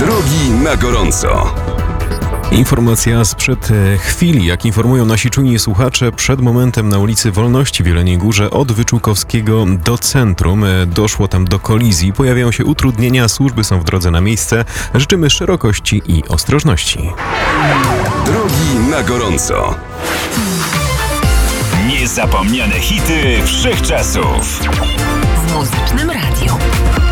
Drogi na gorąco. Informacja sprzed chwili. Jak informują nasi czujni słuchacze, przed momentem na ulicy Wolności w Jeleniej Górze od Wyczółkowskiego do centrum doszło tam do kolizji. Pojawiają się utrudnienia, służby są w drodze na miejsce. Życzymy szerokości i ostrożności. Drogi na gorąco. Niezapomniane hity wszechczasów. W Muzycznym Radiu.